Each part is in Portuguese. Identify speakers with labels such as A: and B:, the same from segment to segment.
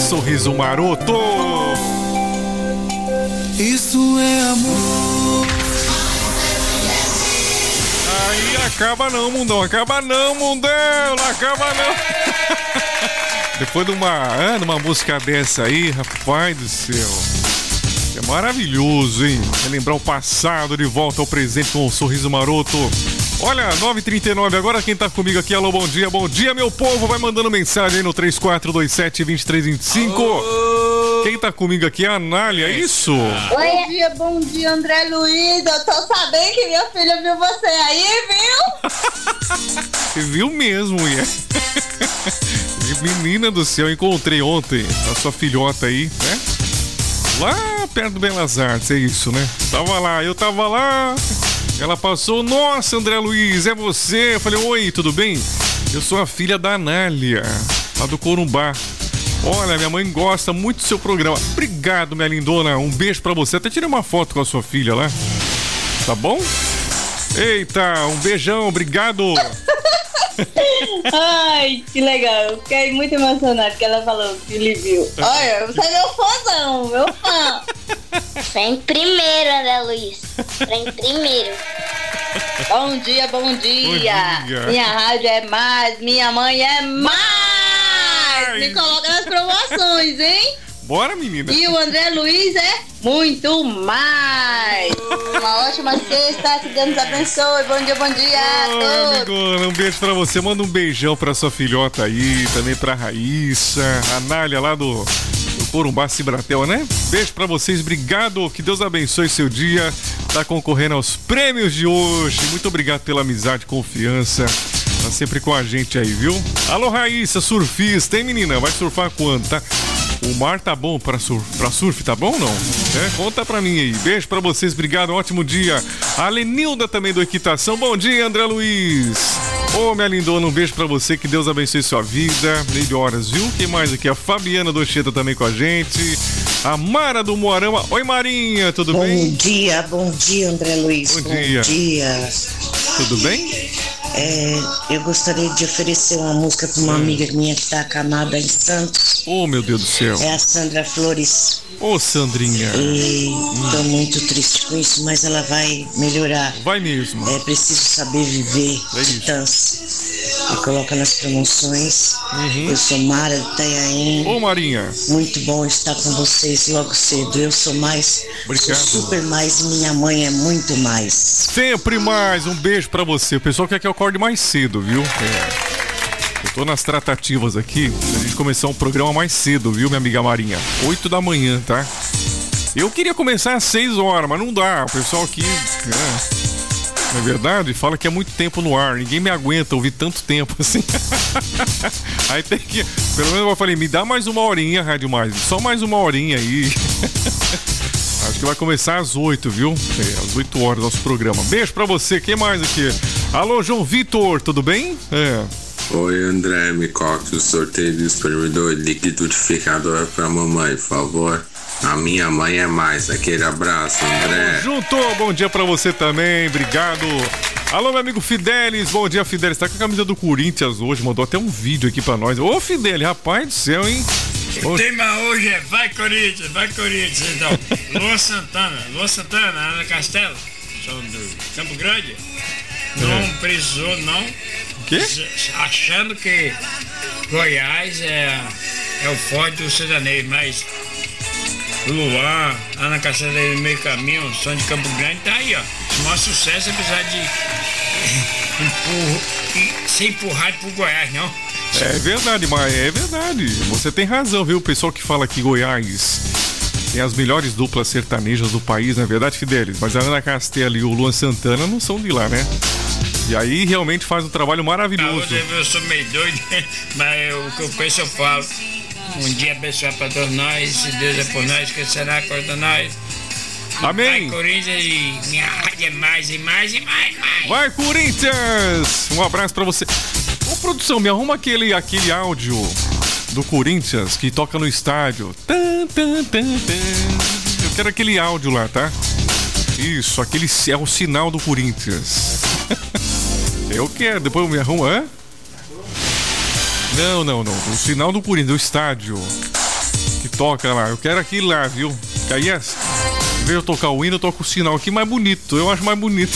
A: Sorriso Maroto.
B: Isso é amor.
A: Aí acaba não, mundão. Acaba não, mundão. Não acaba não. Depois de uma música dessa aí, rapaz do céu. É maravilhoso, hein? Relembrar o passado de volta ao presente com o Sorriso Maroto. Olha, 9h39, agora quem tá comigo aqui, alô, bom dia, meu povo, vai mandando mensagem aí no 3427-2325. Quem tá comigo aqui é a Anália, é isso?
C: Bom dia, André Luiz, eu tô sabendo que minha filha viu você aí, viu?
A: Você viu mesmo, mulher. Menina do céu, eu encontrei ontem a sua filhota aí, né? Lá perto do Belas Artes, é isso, né? Eu tava lá. Ela passou, nossa, André Luiz, é você? Eu falei, oi, tudo bem? Eu sou a filha da Anália, lá do Corumbá. Olha, minha mãe gosta muito do seu programa. Obrigado, minha lindona, um beijo pra você. Até tirei uma foto com a sua filha lá. Tá bom? Eita, um beijão, obrigado.
C: Ai, que legal. Eu fiquei muito emocionado que ela falou que lhe viu. Olha, você é meu fãzão, meu fã.
D: Vem primeiro, André Luiz. Vem primeiro.
C: Bom dia.
A: Bom dia.
C: Minha rádio é mais, minha mãe é mais. Me coloca nas promoções, hein?
A: Bora, menina.
C: E o André Luiz é muito mais. Uma ótima sexta, que Deus nos abençoe. Bom dia a todos.
A: Amigona, um beijo pra você. Manda um beijão pra sua filhota aí, também pra Raíssa, a Nália lá do Corumbá Cibratel, né? Beijo pra vocês, obrigado, que Deus abençoe seu dia. Tá concorrendo aos prêmios de hoje. Muito obrigado pela amizade, confiança. Tá sempre com a gente aí, viu? Alô, Raíssa, surfista, hein, menina? Vai surfar quando, tá? O mar tá bom pra surf, tá bom ou não? Conta pra mim aí. Beijo pra vocês, obrigado, um ótimo dia. A Lenilda também do Equitação. Bom dia, André Luiz. Ô, minha lindona, um beijo pra você, que Deus abençoe sua vida. Melhoras, viu? Quem mais aqui? A Fabiana do Oxeta também com a gente. A Mara do Moarama. Oi, Marinha, tudo bem?
E: Bom dia, André Luiz.
A: Bom dia. Tudo bem?
E: Eu gostaria de oferecer uma música para uma amiga minha que está acamada em Santos.
A: Oh, meu Deus do céu.
E: É a Sandra Flores.
A: Ô, Sandrinha.
E: E tô muito triste com isso, mas ela vai melhorar.
A: Vai mesmo.
E: É preciso saber viver. Titãs. Me coloca nas promoções. Eu sou Mara de Itanhaém.
A: Ô, Marinha.
E: Muito bom estar com vocês logo cedo. Eu sou mais.
A: Obrigado.
E: Sou super mais e minha mãe é muito mais.
A: Sempre mais. Um beijo pra você. O pessoal quer que eu acorde mais cedo, viu? Eu tô nas tratativas aqui pra gente começar um programa mais cedo, viu, minha amiga Marinha? 8 da manhã, tá? Eu queria começar às 6 horas, mas não dá. O pessoal aqui, na verdade, fala que é muito tempo no ar. Ninguém me aguenta ouvir tanto tempo assim. Aí tem que... Pelo menos eu falei, me dá mais uma horinha, Rádio Mais. Só mais uma horinha aí. Acho que vai começar às 8, viu? Às 8 horas nosso programa. Beijo pra você. Quem mais aqui? Alô, João Vitor, tudo bem?
F: Oi, André, me coloque o sorteio do espremedor liquidificador pra mamãe, por favor. A minha mãe é mais. Aquele abraço, André.
A: Junto, bom dia pra você também, obrigado. Alô, meu amigo Fidelis, bom dia, Fidelis. Tá com a camisa do Corinthians hoje, mandou até um vídeo aqui pra nós. Ô, Fidelis, rapaz do céu, hein?
G: O tema hoje é Vai Corinthians, então. Luan Santana, Ana Castelo, são do Campo Grande. Não precisou, não.
A: O quê?
G: Achando que Goiás é o forte do sertanejo, mas Luan, Ana Castelo aí no meio caminho, são de Campo Grande, tá aí, ó. O maior sucesso, apesar de ser empurrado pro Goiás, não.
A: É verdade, mas é verdade. Você tem razão, viu? O pessoal que fala que Goiás tem as melhores duplas sertanejas do país, na verdade, Fidelis. Mas a Ana Castelo e o Luan Santana não são de lá, né? E aí realmente faz um trabalho maravilhoso.
G: Eu sou meio doido, mas o que eu penso eu falo. Um dia abençoado para todos nós, se Deus é por nós, que será contra nós.
A: Amém.
G: Vai Corinthians e minha rádio é mais e mais e mais.
A: Vai Corinthians! Um abraço pra você. Ô, produção, me arruma aquele áudio do Corinthians que toca no estádio. Eu quero aquele áudio lá, tá? Isso, aquele é o sinal do Corinthians. Eu quero, depois me arruma, Não. O sinal do Corinthians, do estádio. que toca lá. Eu quero aqui lá, viu? Que aí, em vez de eu tocar o hino, eu toco o sinal aqui mais bonito. Eu acho mais bonito.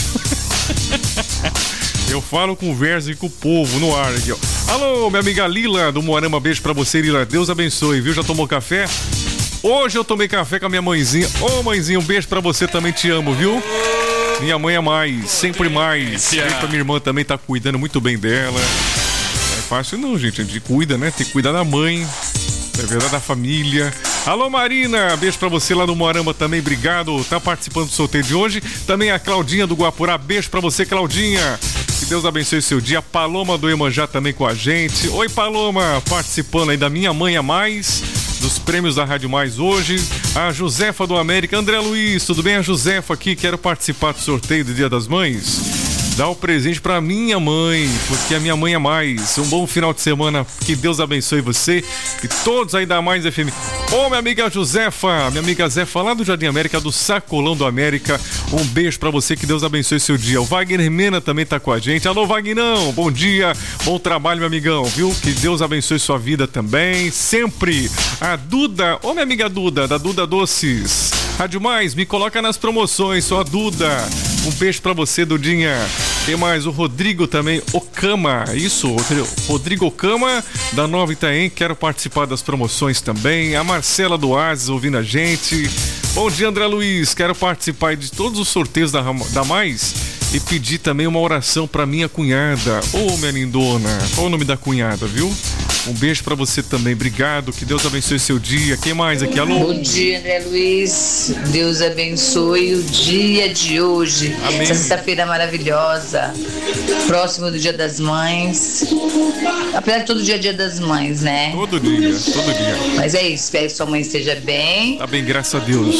A: Eu falo com o verso e com o povo no ar aqui, ó. Alô, minha amiga Lila do Moarama, beijo pra você, Lila. Deus abençoe, viu? Já tomou café? Hoje eu tomei café com a minha mãezinha. Ô, mãezinha, um beijo pra você também, te amo, viu? Minha mãe é mais, sempre mais. Beijo pra minha irmã também, tá cuidando muito bem dela. É fácil não, gente. A gente cuida, né? Tem que cuidar da mãe, é verdade, da família. Alô, Marina, beijo pra você lá do Moarama também, obrigado. Tá participando do sorteio de hoje. Também a Claudinha do Guapurá, beijo pra você, Claudinha. Que Deus abençoe o seu dia. Paloma do Iemanjá também com a gente. Oi, Paloma, participando aí da Minha Mãe é Mais, dos prêmios da Rádio Mais hoje. A Josefa do América. André Luiz, tudo bem? A Josefa aqui, quero participar do sorteio do Dia das Mães. Dá um presente pra minha mãe, porque a minha mãe é mais. Um bom final de semana, que Deus abençoe você e todos aí da Mais FM. Ô, minha amiga Josefa, minha amiga Zefa lá do Jardim América, do Sacolão do América, um beijo pra você, que Deus abençoe seu dia. O Wagner Mena também tá com a gente. Alô, Wagnão, bom dia, bom trabalho, meu amigão, viu? Que Deus abençoe sua vida também, sempre. A Duda, ô, minha amiga Duda, da Duda Doces. Rádio Mais, me coloca nas promoções, só a Duda. Um beijo pra você, Dudinha. Tem mais o Rodrigo também, Okama, isso, Rodrigo Okama, da Nova Itaém, quero participar das promoções também. A Marcela do Oasis ouvindo a gente. Bom dia, André Luiz, quero participar de todos os sorteios da Mais e pedir também uma oração pra minha cunhada. Ô, minha lindona, qual o nome da cunhada, viu? Um beijo pra você também, obrigado, que Deus abençoe seu dia. Quem mais aqui? Alô?
H: Bom dia, André Luiz, Deus abençoe o dia de hoje.
A: Amém.
H: Essa sexta-feira maravilhosa, próximo do Dia das Mães. Apesar de todo dia é Dia das Mães, né?
A: Todo dia, todo dia.
H: Mas é isso, espero que sua mãe esteja bem.
A: Tá bem, graças a Deus.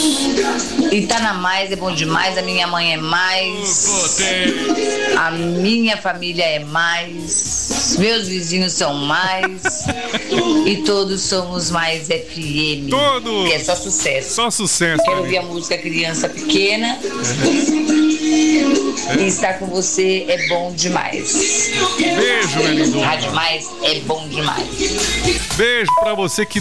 H: E tá na Mais, é bom demais, a minha mãe é mais, a minha família é mais, meus vizinhos são mais. E todos somos Mais FM.
A: Todos!
H: Que é só sucesso.
A: Só sucesso.
H: Quero ouvir a música Criança Pequena. E estar com você é bom demais.
A: Beijo, meu lindo.
H: Rádio Mais é bom demais.
A: Beijo pra você, que